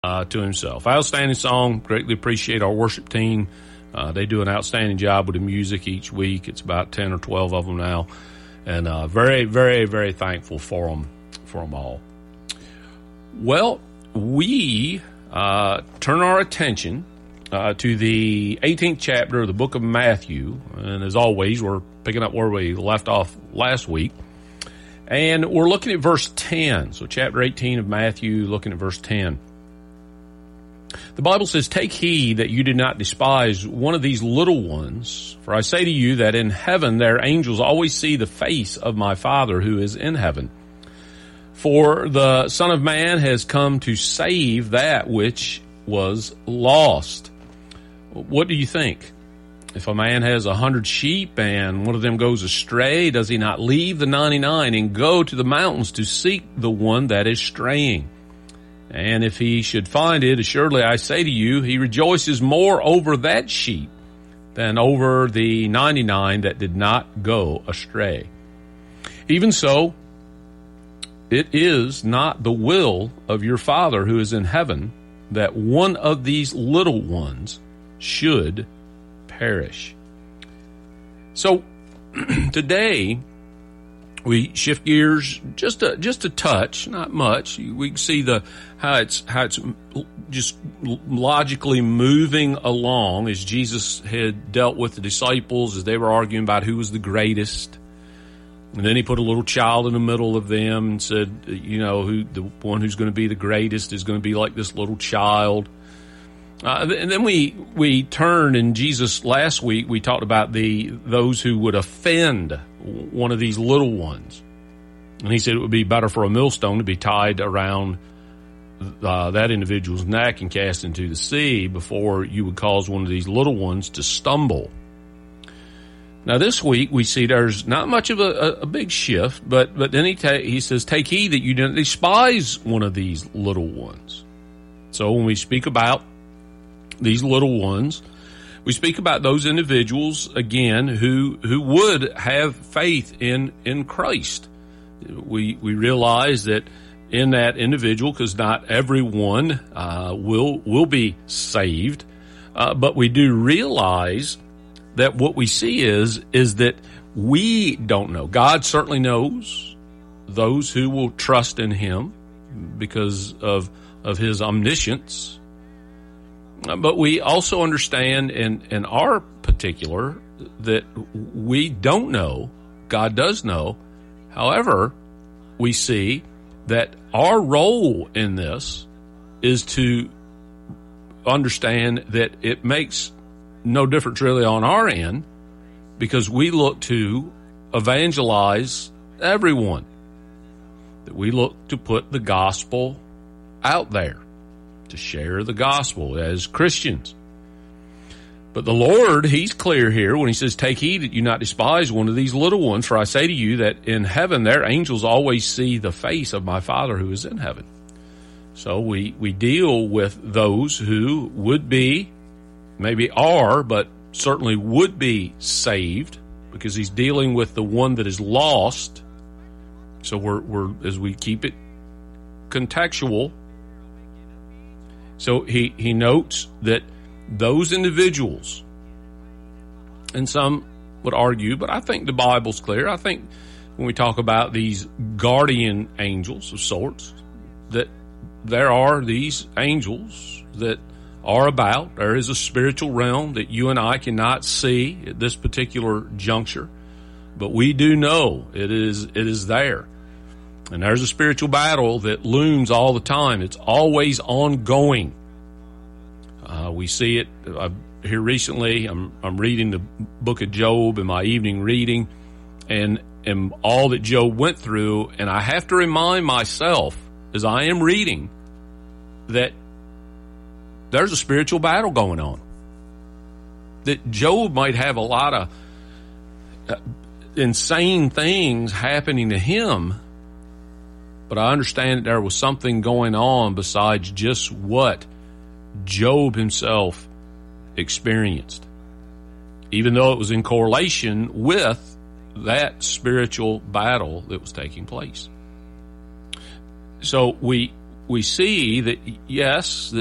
to himself. Outstanding song. Greatly appreciate our worship team. They do an outstanding job with the music each week. It's about 10 or 12 of them now. And very, very, very thankful for them all. Well, we turn our attention to the 18th chapter of the book of Matthew. And as always, we're picking up where we left off last week. And we're looking at verse 10. So chapter 18 of Matthew, looking at verse 10. The Bible says, "Take heed that you do not despise one of these little ones. For I say to you that in heaven their angels always see the face of my Father who is in heaven. For the Son of Man has come to save that which was lost." What do you think? If a man has 100 sheep and one of them goes astray, does he not leave the 99 and go to the mountains to seek the one that is straying? And if he should find it, assuredly I say to you, he rejoices more over that sheep than over the 99 that did not go astray. Even so, it is not the will of your Father who is in heaven that one of these little ones should perish. So today we shift gears just a touch, not much. We can see how it's just logically moving along as Jesus had dealt with the disciples as they were arguing about who was the greatest. And then he put a little child in the middle of them and said, who the one who's going to be the greatest is going to be like this little child. And then we turned, and Jesus last week we talked about those who would offend one of these little ones, and he said it would be better for a millstone to be tied around that individual's neck and cast into the sea before you would cause one of these little ones to stumble. Now this week we see there's not much of a big shift, but then he says, "Take heed that you don't despise one of these little ones." So when we speak about these little ones, we speak about those individuals, again, who would have faith in Christ. We realize that in that individual, because not everyone will be saved, but we do realize that what we see is that we don't know. God certainly knows those who will trust in Him because of His omniscience. But we also understand in our particular that we don't know. God does know. However, we see that our role in this is to understand that it makes no difference really on our end because we look to evangelize everyone. That we look to put the gospel out there, to share the gospel as Christians. But the Lord, He's clear here when He says, "Take heed that you not despise one of these little ones, for I say to you that in heaven their angels always see the face of my Father who is in heaven." So we deal with those who would be, maybe are, but certainly would be saved, because He's dealing with the one that is lost. So we're as we keep it contextual. So he notes that those individuals, and some would argue, but I think the Bible's clear. I think when we talk about these guardian angels of sorts, that there are these angels that are about. There is a spiritual realm that you and I cannot see at this particular juncture, but we do know it is there. And there's a spiritual battle that looms all the time. It's always ongoing. We see it here recently. I'm reading the book of Job in my evening reading, and all that Job went through, and I have to remind myself as I am reading that there's a spiritual battle going on. That Job might have a lot of insane things happening to him, but I understand that there was something going on besides just what Job himself experienced, even though it was in correlation with that spiritual battle that was taking place. So we we see that, yes,